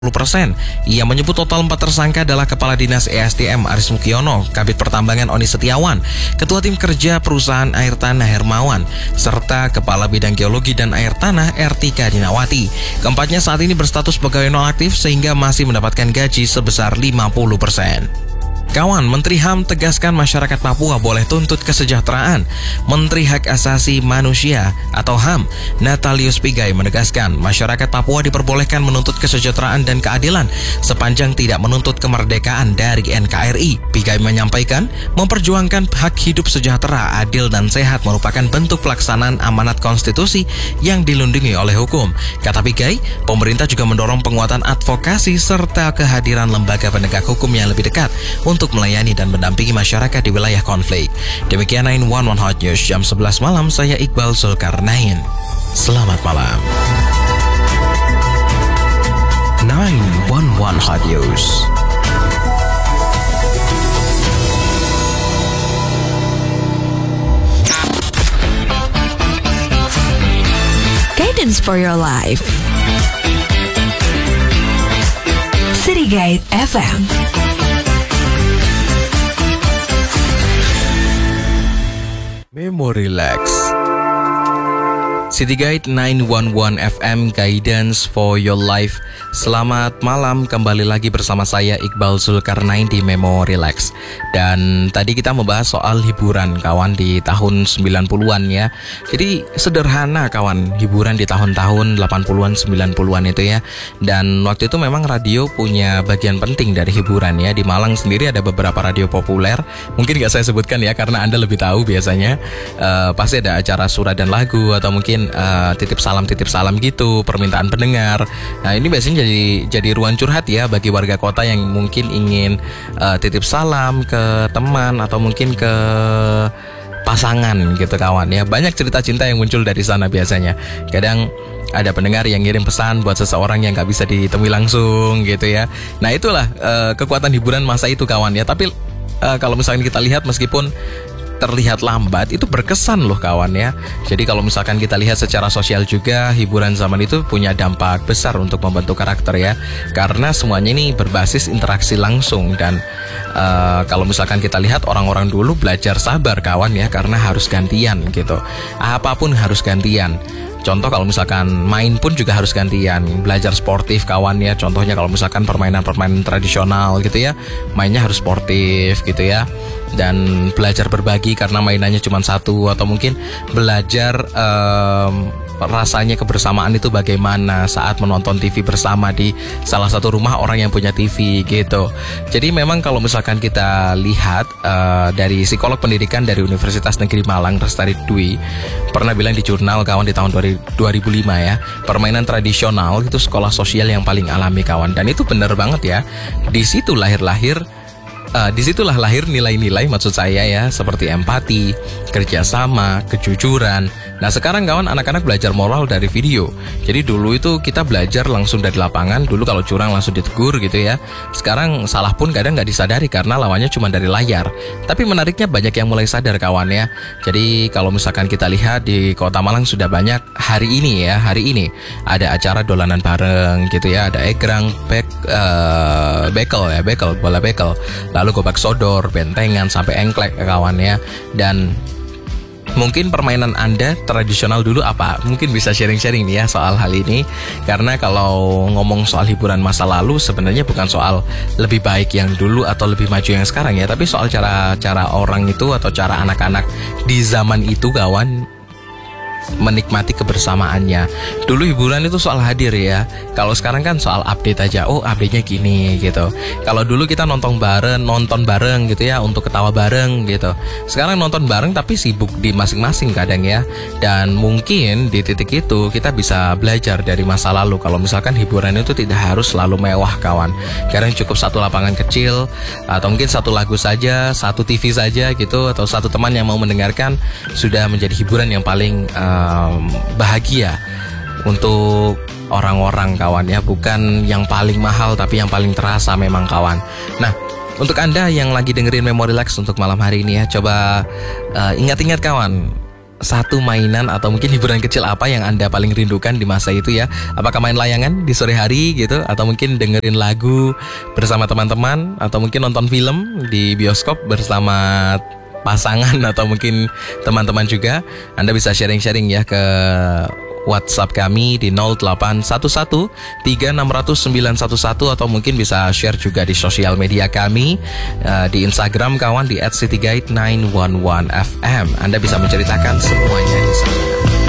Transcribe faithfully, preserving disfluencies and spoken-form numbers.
sepuluh persen. Ia menyebut total empat tersangka adalah Kepala Dinas E S D M Aris Mukiono, Kabid Pertambangan Oni Setiawan, Ketua Tim Kerja Perusahaan Air Tanah Hermawan, serta Kepala Bidang Geologi dan Air Tanah Ertika Dinawati. Keempatnya saat ini berstatus pegawai nonaktif sehingga masih mendapatkan gaji sebesar lima puluh persen. Kawan, Menteri H A M tegaskan masyarakat Papua boleh tuntut kesejahteraan. Menteri Hak Asasi Manusia atau H A M, Natalius Pigai menegaskan masyarakat Papua diperbolehkan menuntut kesejahteraan dan keadilan sepanjang tidak menuntut kemerdekaan dari N K R I. Pigai menyampaikan memperjuangkan hak hidup sejahtera, adil dan sehat merupakan bentuk pelaksanaan amanat konstitusi yang dilindungi oleh hukum. Kata Pigai, pemerintah juga mendorong penguatan advokasi serta kehadiran lembaga penegak hukum yang lebih dekat untuk untuk melayani dan mendampingi masyarakat di wilayah konflik. Demikian sembilan satu satu Hot News jam sebelas malam, saya Iqbal Zulkarnain. Selamat malam. sembilan satu satu Hot News. Guidance for your life. City Guide F M. Memory Relax. City Guide sembilan satu satu F M, Guidance for your life. Selamat malam, kembali lagi bersama saya Iqbal Zulkarnain di Memo Relax. Dan tadi kita membahas soal hiburan kawan di tahun sembilan puluhan ya. Jadi sederhana kawan, hiburan di tahun-tahun delapan puluhan sembilan puluhan itu ya. Dan waktu itu memang radio punya bagian penting dari hiburan ya. Di Malang sendiri ada beberapa radio populer. Mungkin gak saya sebutkan ya karena Anda lebih tahu biasanya. uh, Pasti ada acara surat dan lagu atau mungkin uh, titip salam titip salam gitu, permintaan pendengar. Nah ini biasanya jadi jadi ruang curhat ya bagi warga kota yang mungkin ingin uh, titip salam ke teman atau mungkin ke pasangan gitu kawan ya. Banyak cerita cinta yang muncul dari sana biasanya. Kadang ada pendengar yang ngirim pesan buat seseorang yang gak bisa ditemui langsung gitu ya. Nah itulah uh, kekuatan hiburan masa itu kawan ya. Tapi uh, kalau misalnya kita lihat meskipun terlihat lambat, itu berkesan loh kawan ya. Jadi kalau misalkan kita lihat secara sosial juga, hiburan zaman itu punya dampak besar untuk membentuk karakter ya. Karena semuanya ini berbasis interaksi langsung. Dan uh, kalau misalkan kita lihat orang-orang dulu belajar sabar kawan ya, karena harus gantian gitu. Apapun harus gantian. Contoh kalau misalkan main pun juga harus gantian. Belajar sportif kawan ya. Contohnya kalau misalkan permainan-permainan tradisional gitu ya, mainnya harus sportif gitu ya. Dan belajar berbagi karena mainannya cuma satu. Atau mungkin belajar um, rasanya kebersamaan itu bagaimana saat menonton T V bersama di salah satu rumah orang yang punya T V gitu. Jadi memang kalau misalkan kita lihat uh, dari psikolog pendidikan dari Universitas Negeri Malang, Restari Dwi, pernah bilang di jurnal kawan di tahun dua ribu lima ya, permainan tradisional itu sekolah sosial yang paling alami kawan. Dan itu benar banget ya. Di situ lahir-lahir Uh, disitulah lahir nilai-nilai maksud saya ya, seperti empati, kerjasama, kejujuran. Nah sekarang kawan anak-anak belajar moral dari video. Jadi dulu itu kita belajar langsung dari lapangan. Dulu kalau curang langsung ditegur gitu ya. Sekarang salah pun kadang gak disadari karena lawannya cuma dari layar. Tapi menariknya banyak yang mulai sadar kawan ya. Jadi kalau misalkan kita lihat di Kota Malang sudah banyak hari ini ya, hari ini ada acara dolanan bareng gitu ya. Ada egrang, bek, uh, bekel ya, bekel, bola bekel. Lalu gobak sodor, bentengan, sampai engklek kawan ya. Dan mungkin permainan Anda tradisional dulu apa? Mungkin bisa sharing-sharing nih ya soal hal ini. Karena kalau ngomong soal hiburan masa lalu, sebenarnya bukan soal lebih baik yang dulu atau lebih maju yang sekarang ya, tapi soal cara-cara orang itu atau cara anak-anak di zaman itu kawan menikmati kebersamaannya. Dulu hiburan itu soal hadir ya. Kalau sekarang kan soal update aja. Oh update-nya gini gitu. Kalau dulu kita nonton bareng, nonton bareng gitu ya, untuk ketawa bareng gitu. Sekarang nonton bareng tapi sibuk di masing-masing kadang ya. Dan mungkin di titik itu kita bisa belajar dari masa lalu. Kalau misalkan hiburan itu tidak harus selalu mewah kawan. Kadang cukup satu lapangan kecil, atau mungkin satu lagu saja, satu T V saja gitu, atau satu teman yang mau mendengarkan sudah menjadi hiburan yang paling uh, bahagia untuk orang-orang kawan ya. Bukan yang paling mahal tapi yang paling terasa memang kawan. Nah untuk Anda yang lagi dengerin Memo Relax untuk malam hari ini ya, coba uh, ingat-ingat kawan, satu mainan atau mungkin hiburan kecil apa yang Anda paling rindukan di masa itu ya? Apakah main layangan di sore hari gitu? Atau mungkin dengerin lagu bersama teman-teman? Atau mungkin nonton film di bioskop bersama pasangan atau mungkin teman-teman juga? Anda bisa sharing-sharing ya ke WhatsApp kami di nol delapan satu satu tiga enam nol nol sembilan satu satu atau mungkin bisa share juga di sosial media kami uh, di Instagram kawan di at city guide sembilan satu satu F M. Anda bisa menceritakan semuanya di sana.